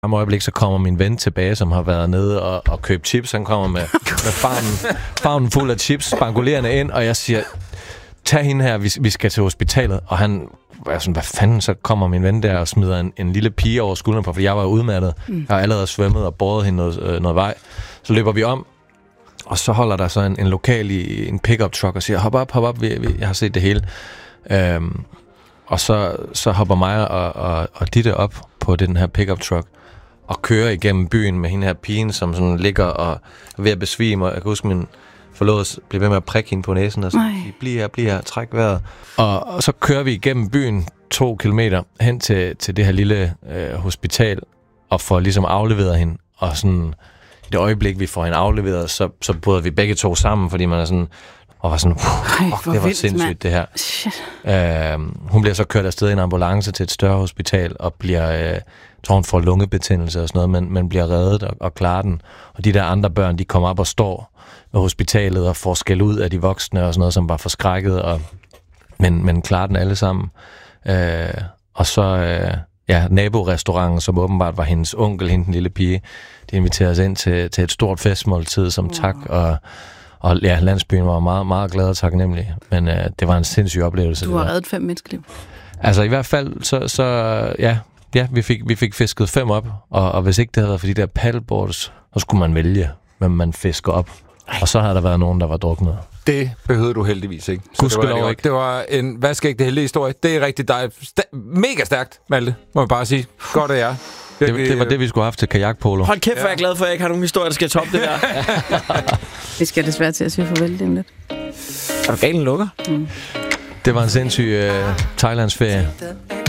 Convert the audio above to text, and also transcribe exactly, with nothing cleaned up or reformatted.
samme øjeblik, så kommer min ven tilbage, som har været nede og, og købt chips. Han kommer med, med farven, farven fuld af chips, spangulerende ind, og jeg siger, tag hende her, vi, vi skal til hospitalet. Og han var sådan, hvad fanden, så kommer min ven der og smider en, en lille pige over skulderen på, fordi jeg var udmattet. Mm. Jeg har allerede svømmet og båret hende noget, øh, noget vej. Så løber vi om, og så holder der så en, en lokal i en pickup truck og siger, hop op, hop op, vi, vi, jeg har set det hele. Øhm, og så, så hopper mig og, og, og Ditte op på den her pickup truck og kører igennem byen med hende her pigen, som sådan ligger og er ved at besvime. Og jeg kan huske, min forlovede blev ved med at prikke hende på næsen og sige, bliv her, bliv her, træk vejret. Og, og så kører vi igennem byen to kilometer hen til, til det her lille øh, hospital og får ligesom afleveret hende. Og sådan i det øjeblik, vi får hende afleveret, så, så bryder vi begge to sammen, fordi man er sådan... Og var sådan, fuck, det var vildt, sindssygt, man. Det her. Øh, hun bliver så kørt afsted i en ambulance til et større hospital, og bliver, øh, tror hun får lungebetændelse og sådan noget, men, men bliver reddet og, og klarer den. Og de der andre børn, de kommer op og står ved hospitalet og får skæld ud af de voksne og sådan noget, som var forskrækket, og, men, men klarer den alle sammen. Øh, og så, øh, ja, naborestauranten, som åbenbart var hendes onkel, hende den lille pige, de inviterer os ind til, til et stort festmåltid som wow. tak, og Og ja, landsbyen var meget, meget glad og taknemmelig, men øh, det var en sindssyg oplevelse. Du har reddet fem menneskeliv. Altså i hvert fald, så, så ja, ja vi, fik, vi fik fisket fem op, og, og hvis ikke det havde været for de der paddleboards, så skulle man vælge, hvem man fisker op. Ej. Og så havde der været nogen, der var druknet. Det behøvede du heldigvis ikke. Så det, var, det, ikke. det var en vaskægte heldig historie. Det er rigtig dejligt. Sta- mega stærkt, Malte, må jeg bare sige. Godt af jer. Det, det, det var det, vi skulle have haft til kajakpolo. Hold kæft, hvor jeg er glad for, at jeg ikke har nogen historie, der skal toppe det her. Vi skal desværre til at sige farvel lige om lidt. Er du galt, en lukker? Mm. Det var en sindssyg uh, Thailandsferie.